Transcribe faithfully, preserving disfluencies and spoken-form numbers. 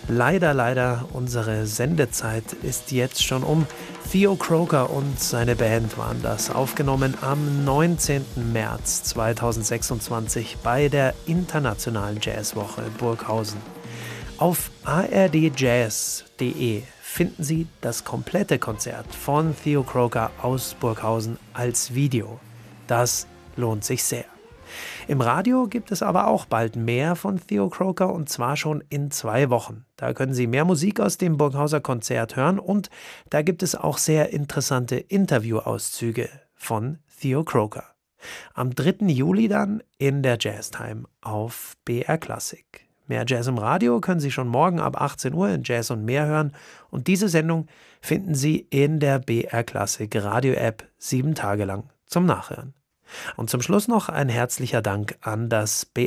Leider, leider, unsere Sendezeit ist jetzt schon um. Theo Croker und seine Band waren das, aufgenommen am neunzehnten März zweitausendsechsundzwanzig bei der Internationalen Jazzwoche Burghausen. Auf a r d jazz punkt d e finden Sie das komplette Konzert von Theo Croker aus Burghausen als Video. Das lohnt sich sehr. Im Radio gibt es aber auch bald mehr von Theo Croker, und zwar schon in zwei Wochen. Da können Sie mehr Musik aus dem Burghauser Konzert hören, und da gibt es auch sehr interessante Interviewauszüge von Theo Croker. Am dritten Juli dann in der Jazztime auf B R Classic. Mehr Jazz im Radio können Sie schon morgen ab achtzehn Uhr in Jazz und mehr hören, und diese Sendung finden Sie in der B R Classic Radio-App sieben Tage lang zum Nachhören. Und zum Schluss noch ein herzlicher Dank an das B